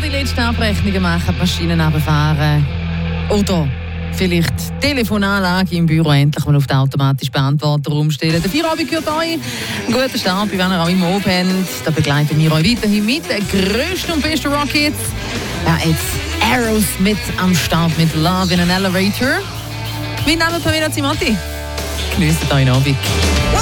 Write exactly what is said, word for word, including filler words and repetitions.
die letzten Abrechnungen machen, die Maschinen runterfahren. Oder vielleicht die Telefonanlage im Büro endlich mal auf den automatischen Beantworter umstellen. Der Feierabend gehört euch. Einen guten Start, wenn ihr auch im Oben habt. Da begleiten wir euch weiterhin mit den grössten und besten Rockets. Ja, jetzt Aerosmith am Start mit Love in an Elevator. Mein Name ist Pamela Zimati. Genießt euren Abend.